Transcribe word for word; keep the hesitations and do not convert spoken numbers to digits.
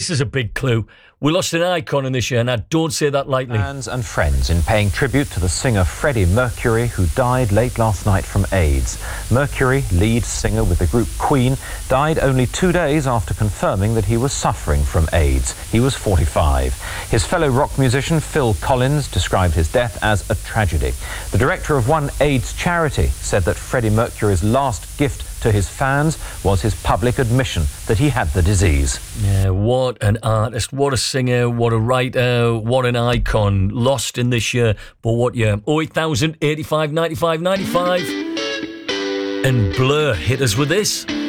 this is a big clue. We lost an icon in this year, and I don't say that lightly. Fans and friends in paying tribute to the singer Freddie Mercury, who died late last night from AIDS. Mercury, lead singer with the group Queen, died only two days after confirming that he was suffering from AIDS. He was forty-five. His fellow rock musician Phil Collins described his death as a tragedy. The director of one AIDS charity said that Freddie Mercury's last gift to his fans was his public admission that he had the disease. Yeah, what an artist, what a singer, what a writer, what an icon. Lost in this year, but what year? oh eight thousand, eighty-five, ninety-five, ninety-five. And Blur hit us with this.